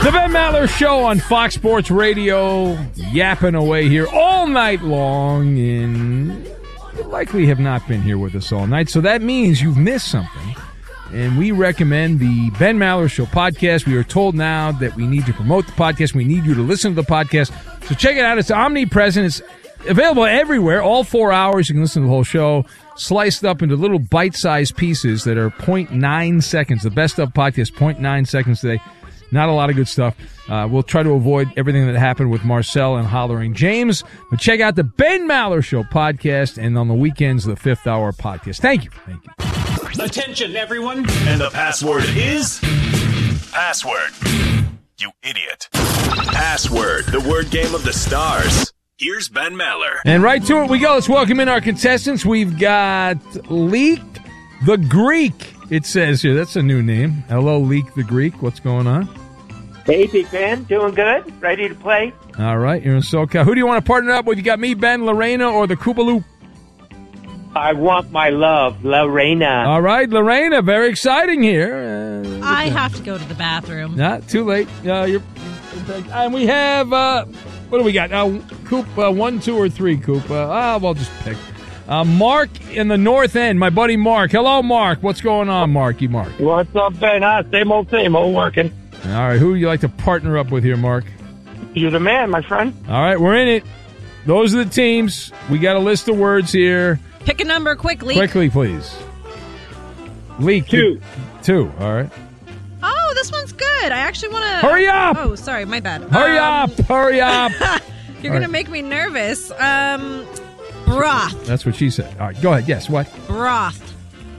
The Ben Maller Show on Fox Sports Radio, yapping away here all night long, and you likely have not been here with us all night, so that means you've missed something. And we recommend the Ben Maller Show podcast. We are told now that we need to promote the podcast. We need you to listen to the podcast. So check it out. It's omnipresent. It's available everywhere, all 4 hours. You can listen to the whole show, sliced up into little bite-sized pieces that are 0.9 seconds. The best of podcast, 0.9 seconds today. Not a lot of good stuff. We'll try to avoid everything that happened with Marcel and Hollering James. But check out the Ben Maller Show podcast, and on the weekends, the Fifth Hour podcast. Thank you. Thank you. Attention, everyone. And the password is... Password. You idiot. Password, the word game of the stars. Here's Ben Maller. And right to it we go. Let's welcome in our contestants. We've got Leek the Greek, it says here. That's a new name. Hello, Leek the Greek. What's going on? Hey, Big Ben. Doing good? Ready to play? All right. You're in SoCal. Who do you want to partner up with? You got me, Ben, Lorena, or the Koopaloop? I want my love, Lorena. All right, Lorena. Very exciting here. I have to go to the bathroom. Not too late. And we have, what do we got? Coop, 1, 2, or 3, Coop? We'll just pick. Mark in the North End, my buddy Mark. Hello, Mark. What's going on, Marky Mark? What's up, Ben? Same old working. All right, who would you like to partner up with here, Mark? You're the man, my friend. All right, we're in it. Those are the teams. We got a list of words here. Pick a number quickly. Quickly, please. Leek. 2. 2, all right. Oh, this one's good. I actually want to... Hurry up! Oh, sorry, my bad. Hurry up! You're going to make me nervous. Broth. That's what she said. All right, go ahead. Yes, what? Broth.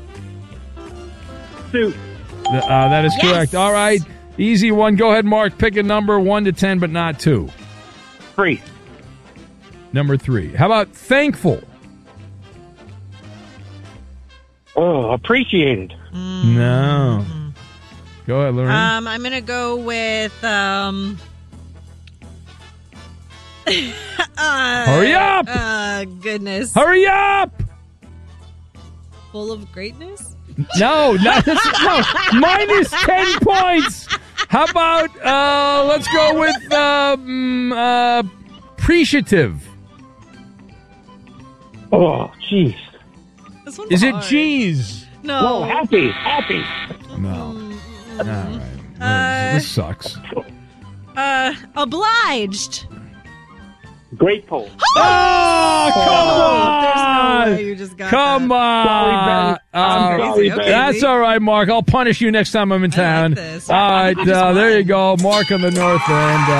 Soup. That is correct. All right, easy one. Go ahead, Mark. Pick a number 1 to 10, but not 2. 3. Number 3. How about thankful? Oh, appreciated. No. Go ahead, Lorraine. I'm going to go with... Hurry up! Goodness. Hurry up! Full of greatness? No, no. Minus 10 points. How about, let's go with, appreciative. Oh, jeez. Is it cheese? No. Oh, happy. No. All right. This sucks. Obliged. Grateful. Oh, come on! There's no way you just got Come that. on! Sorry, Ben. I'm sorry, Ben. That's all right, Mark. I'll punish you next time I'm in town. I like this. All right, there you go. Mark on the North End.